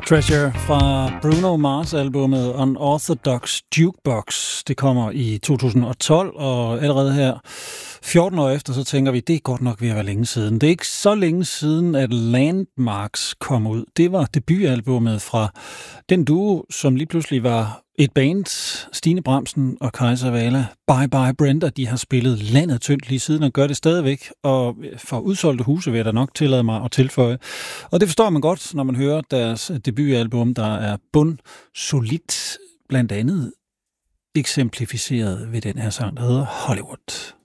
Treasure fra Bruno Mars-albummet Unorthodox Jukebox. Det kommer i 2012, og allerede her 14 år efter, så tænker vi, det er godt nok ved at være længe siden. Det er ikke så længe siden, at Landmarks kom ud. Det var debutalbummet fra den duo, som lige pludselig var et band, Stine Bramsen og Kajsa Wala. Bye Bye Brenda, de har spillet landet tyndt lige siden og gør det stadigvæk. Og for udsolgte huse vil jeg da nok tillade mig at tilføje. Og det forstår man godt, når man hører deres debutalbum, der er bundsolidt, blandt andet eksemplificeret ved den her sang, der hedder Hollywood.